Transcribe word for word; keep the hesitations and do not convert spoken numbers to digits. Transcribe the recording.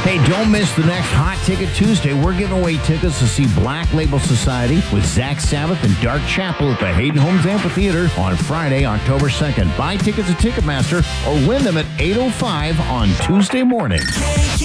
Hey, don't miss the next Hot Ticket Tuesday. We're giving away tickets to see Black Label Society with Zach Sabbath and Dark Chapel at the Hayden Homes Amphitheater on Friday, October second. Buy tickets at Ticketmaster or win them at eight oh five on Tuesday morning.